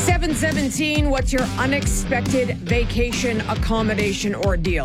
717, what's your unexpected vacation accommodation ordeal?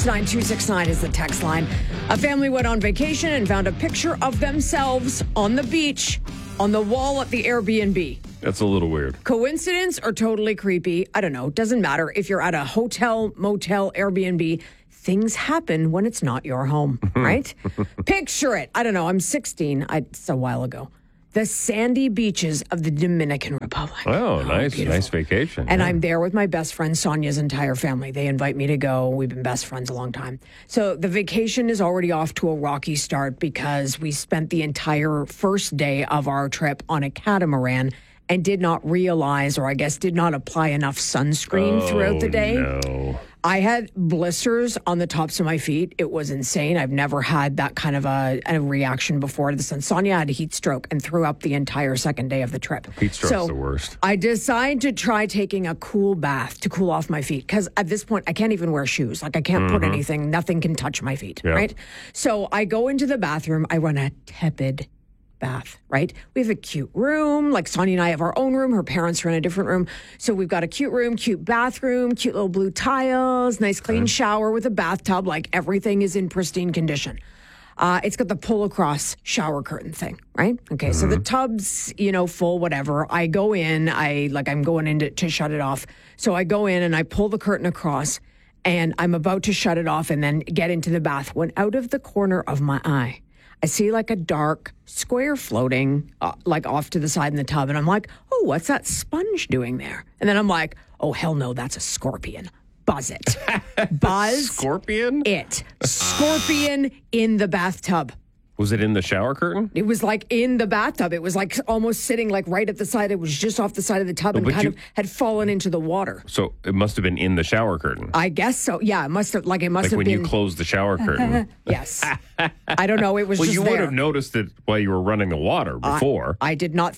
269-269 is the text line. A family went on vacation and found a picture of themselves on the beach on the wall at the Airbnb. That's a little weird. Coincidence or totally creepy? I don't know. Doesn't matter. If you're at a hotel, motel, Airbnb, things happen when it's not your home, right? Picture it. I don't know. I'm 16. It's a while ago. The sandy beaches of the Dominican Republic. Oh, nice. Beautiful. Nice vacation. And I'm there with my best friend, Sonia's entire family. They invite me to go. We've been best friends a long time. So the vacation is already off to a rocky start because we spent the entire first day of our trip on a catamaran and did not realize, or I guess did not apply enough sunscreen throughout the day. No. I had blisters on the tops of my feet. It was insane. I've never had that kind of a reaction before to the sun. Sonia had a heat stroke and threw up the entire second day of the trip. Heat stroke's the worst. I decided to try taking a cool bath to cool off my feet because at this point, I can't even wear shoes. Like I can't put anything, nothing can touch my feet, right? So I go into the bathroom. I run a tepid bath, right? We have a cute room. Like Sonia and I have our own room. Her parents are in a different room. So we've got a cute room, cute bathroom, cute little blue tiles, nice clean shower with a bathtub. Like everything is in pristine condition. It's got the pull across shower curtain thing, right? Okay. So the tub's, full, whatever. I go in, I'm going in to shut it off. So I go in and I pull the curtain across and I'm about to shut it off and then get into the bath when out of the corner of my eye, I see like a dark square floating like off to the side in the tub. And I'm like, oh, what's that sponge doing there? And then I'm like, oh, hell no, that's a scorpion. Buzz it. Buzz Scorpion? it. Scorpion in the bathtub. Was it in the shower curtain? It was like in the bathtub. It was like almost sitting like right at the side. It was just off the side of the tub and kind of had fallen into the water. So it must have been in the shower curtain. I guess so. Yeah, it must have Like been. when you closed the shower curtain. Yes. I don't know. It was just you there. would have noticed it while you were running the water before. I did not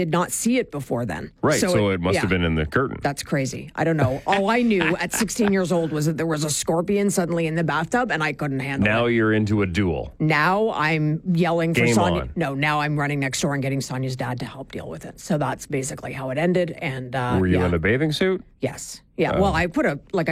see it before then. Right. So it must have been in the curtain. That's crazy. I don't know. All I knew at 16 years old was that there was a scorpion suddenly in the bathtub and I couldn't handle it. Now you're into a duel. Now I'm yelling for Game Sonia. on. No, now I'm running next door and getting Sonia's dad to help deal with it. So that's basically how it ended. And were you in a bathing suit? Yes. Yeah. Well, I put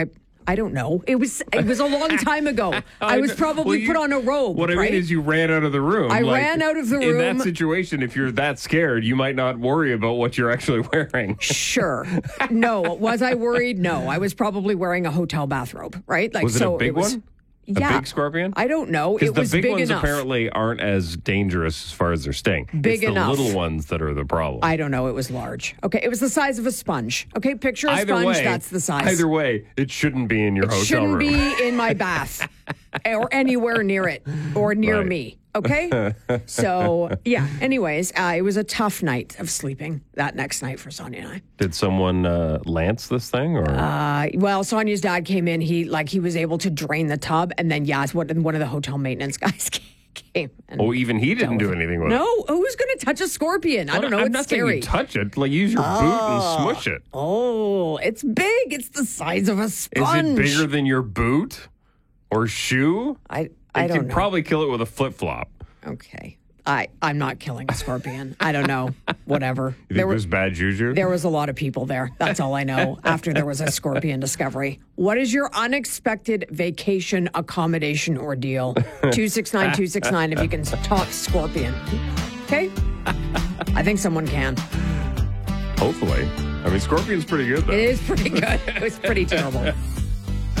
I don't know. It was a long time ago. I was probably put on a robe. What right? I mean is you ran out of the room. I ran out of the room. In that situation, if you're that scared, you might not worry about what you're actually wearing. Sure. No. Was I worried? No. I was probably wearing a hotel bathrobe, right? Was it a big one? Yeah. A big scorpion? I don't know. It was the big big ones enough. apparently aren't as dangerous as far as their sting. Big it's enough. the little ones that are the problem. I don't know. It was large. Okay. It was the size of a sponge. Okay. Picture a sponge. That's the size. Either way, it shouldn't be in your hotel room. It shouldn't be in my bath or anywhere near it or near me. Okay. So, yeah. Anyways, it was a tough night of sleeping that next night for Sonia and I. Did someone lance this thing? Or Well, Sonia's dad came in. He was able to drain the tub. And then, one of the hotel maintenance guys came. And even he didn't do anything with it. No. Who's going to touch a scorpion? I don't know. I'm It's not scary. saying you touch it. Like, use your boot and smush it. Oh, it's big. It's the size of a sponge. Is it bigger than your boot or shoe? I You don't could know. probably kill it with a flip-flop. Okay. I'm not killing a scorpion. I don't know. Whatever. You think there's bad juju? There was a lot of people there. That's all I know after there was a scorpion discovery. What is your unexpected vacation accommodation ordeal? 269-269 if you can talk scorpion. Okay? I think someone can. Hopefully. I mean, scorpion's pretty good, though. It is pretty good. It was pretty terrible.